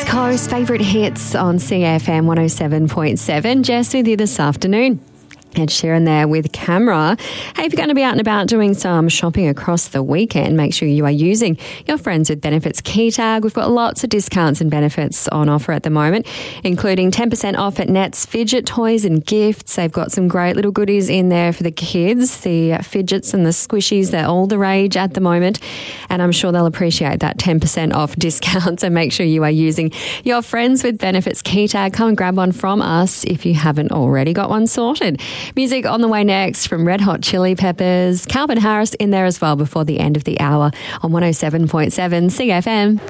Coast favourite hits on CFM 107.7. Jess with you this afternoon. Ed Sheeran there with Camera. Hey, if you're going to be out and about doing some shopping across the weekend, make sure you are using your Friends with Benefits key tag. We've got lots of discounts and benefits on offer at the moment, including 10% off at Nets Fidget Toys and Gifts. They've got some great little goodies in there for the kids. The fidgets and the squishies, they're all the rage at the moment. And I'm sure they'll appreciate that 10% off discount. So make sure you are using your Friends with Benefits key tag. Come and grab one from us if you haven't already got one sorted. Music on the way next from Red Hot Chili Peppers. Calvin Harris in there as well before the end of the hour on 107.7 CFM.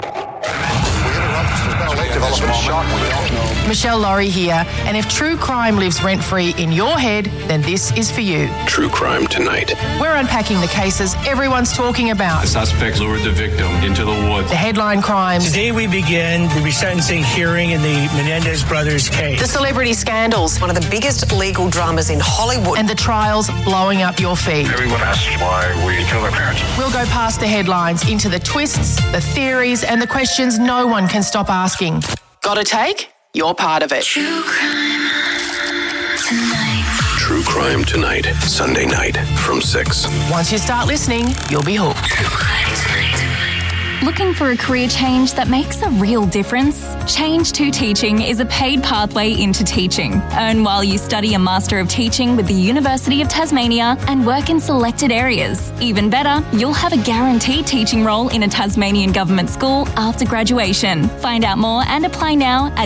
Michelle Laurie here, and if true crime lives rent-free in your head, then this is for you. True Crime Tonight. We're unpacking the cases everyone's talking about. The suspect lured the victim into the woods. The headline crimes. Today we begin the resentencing hearing in the Menendez brothers case. The celebrity scandals. One of the biggest legal dramas in Hollywood. And the trials blowing up your feed. Everyone asks why we kill their parents. We'll go past the headlines into the twists, the theories, and the questions no one can stop asking. Got a take? You're part of it. True Crime Tonight. Sunday night from 6. Once you start listening, you'll be hooked. True Crime Tonight. Looking for a career change that makes a real difference? Change to Teaching is a paid pathway into teaching. Earn while you study a Master of Teaching with the University of Tasmania and work in selected areas. Even better, you'll have a guaranteed teaching role in a Tasmanian government school after graduation. Find out more and apply now at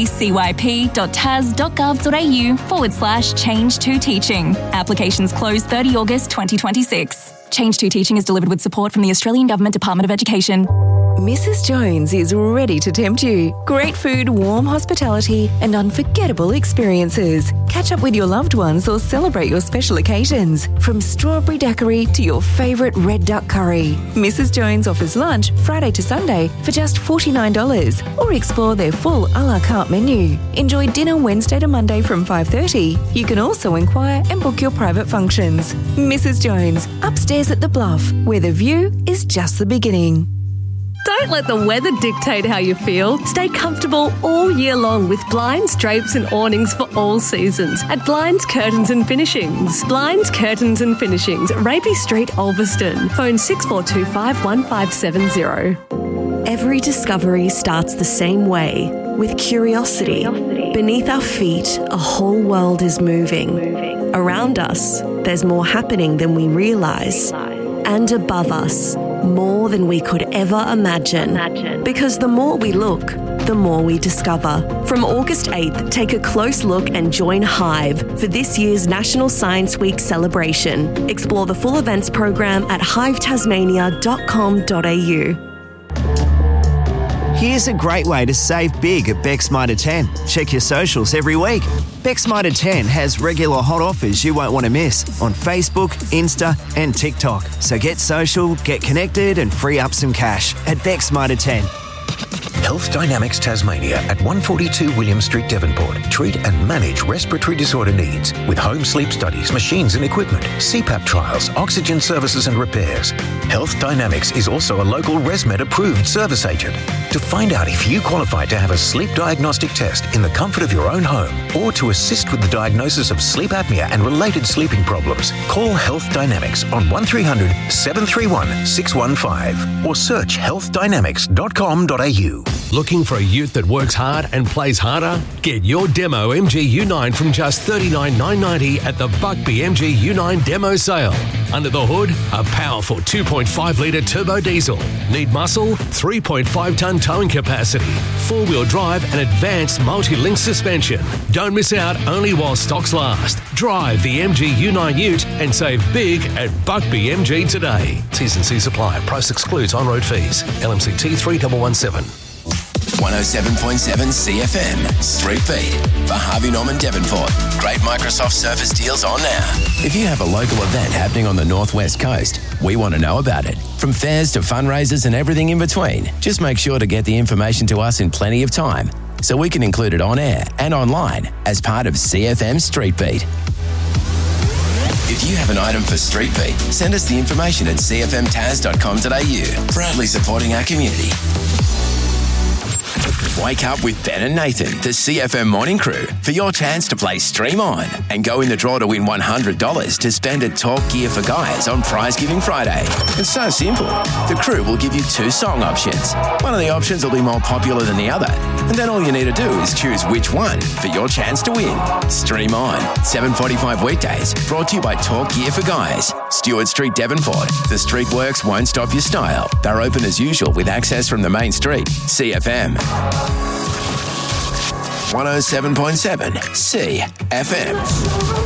decyp.tas.gov.au/Change to Teaching. Applications close 30 August 2026. Change to Teaching is delivered with support from the Australian Government Department of Education. Mrs. Jones is ready to tempt you. Great food, warm hospitality, and unforgettable experiences. Catch up with your loved ones or celebrate your special occasions. From strawberry daiquiri to your favourite red duck curry. Mrs. Jones offers lunch Friday to Sunday for just $49, or explore their full a la carte menu. Enjoy dinner Wednesday to Monday from 5:30. You can also inquire and book your private functions. Mrs. Jones, upstairs at the Bluff, where the view is just the beginning. Don't let the weather dictate how you feel. Stay comfortable all year long with blinds, drapes and awnings for all seasons at Blinds, Curtains and Finishings. Blinds, Curtains and Finishings, Rapey Street, Ulverston. Phone 6425 1570. Every discovery starts the same way, with curiosity. Beneath our feet, a whole world is moving. Around us, there's more happening than we realise. And above us, more than we could ever imagine. Because the more we look, the more we discover. From August 8th, take a close look and join Hive for this year's National Science Week celebration. Explore the full events program at hivetasmania.com.au. Here's a great way to save big at Beck's Mitre 10. Check your socials every week. Beck's Mitre 10 has regular hot offers you won't want to miss on Facebook, Insta and TikTok. So get social, get connected and free up some cash at Beck's Mitre 10. Health Dynamics Tasmania at 142 William Street, Devonport. Treat and manage respiratory disorder needs with home sleep studies, machines and equipment, CPAP trials, oxygen services and repairs. Health Dynamics is also a local ResMed approved service agent. To find out if you qualify to have a sleep diagnostic test in the comfort of your own home or to assist with the diagnosis of sleep apnea and related sleeping problems, call Health Dynamics on 1300 731 615 or search healthdynamics.com.au. Looking for a ute that works hard and plays harder? Get your demo MG U9 from just $39,990 at the Buckby MG U9 demo sale. Under the hood, a powerful 2.5 litre turbo diesel. Need muscle? 3.5 tonne towing capacity. 4-wheel drive and advanced multi-link suspension. Don't miss out only while stocks last. Drive the MG U9 ute and save big at Buckby MG today. T's and C's apply. Price excludes on-road fees. LMCT 3117. 107.7 CFM, Street Beat for Harvey Norman Devonport. Great Microsoft Surface deals on now. If you have a local event happening on the Northwest Coast, we want to know about it. From fairs to fundraisers and everything in between, just make sure to get the information to us in plenty of time so we can include it on air and online as part of CFM Street Beat. If you have an item for Street Beat, send us the information at cfmtas.com.au. Proudly supporting our community. Wake up with Ben and Nathan, the CFM morning crew, for your chance to play Stream On and go in the draw to win $100 to spend at Talk Gear for Guys on Prize Giving Friday. It's so simple. The crew will give you 2 song options. One of the options will be more popular than the other, and then all you need to do is choose which one for your chance to win. Stream On, 7:45 weekdays, brought to you by Talk Gear for Guys. Stewart Street, Devonport. The street works won't stop your style. They're open as usual with access from the main street. CFM 107.7 CFM.